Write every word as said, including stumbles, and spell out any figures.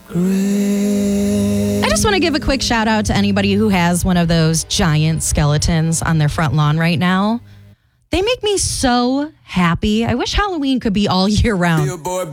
I just want to give a quick shout out to anybody who has one of those giant skeletons on their front lawn right now. They make me so happy. I wish Halloween could be all year round.